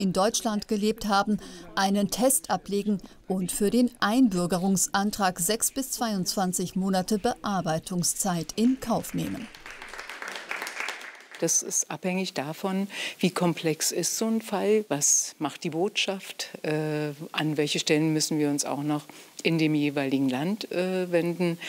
in Deutschland gelebt haben, einen Test ablegen und für den Einbürgerungsantrag 6 bis 22 Monate Bearbeitungszeit in Kauf nehmen. Das ist abhängig davon, wie komplex ist so ein Fall, was macht die Botschaft, an welche Stellen müssen wir uns auch noch in dem jeweiligen Land wenden.